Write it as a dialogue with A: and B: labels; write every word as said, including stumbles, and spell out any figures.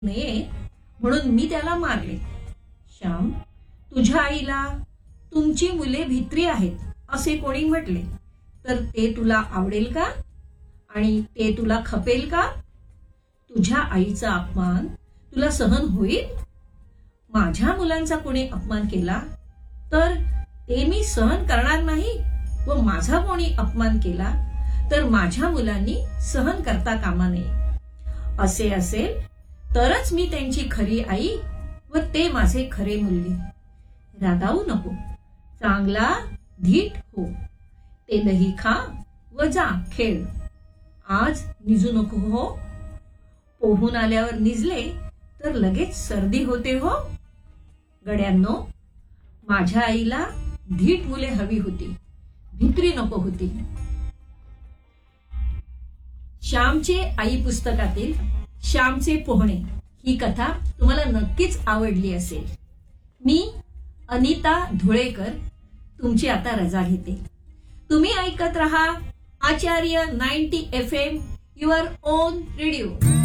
A: नये म्हणून मी त्याला मारले. श्याम, तुझ्या आईला तुमची मुले भित्री आहेत असे कोणी म्हटले तर ते तुला आवडेल का आणि ते तुला खपेल का? तुझ्या आईचा अपमान तुला सहन होईल? माझ्या मुलांचा कोणी अपमान केला तर ते मी सहन करणार नाही व माझा कोणी अपमान केला तर माझ्या मुलांनी सहन करता कामा नये. असे असेल तरच मी त्यांची खरी आई व ते माझे खरे मुलगे. रागावू नको, चांगला धीट हो. ते दही खा व जा खेळ. आज निजू नको हो. पोहून आल्यावर निजले तर लगेच सर्दी होते हो. गड्यांनो, माझ्या आईला धीट मुले हवी होती, भित्री नको होती. श्यामचे आई पुस्तकातील श्यामचे पोहणे ही कथा तुम्हाला नक्कीच आवडली असेल. मी अनिता धुळेकर तुमची आता रजा घेते. तुम्ही ऐकत रहा आचार्य ninety F M, your on radio.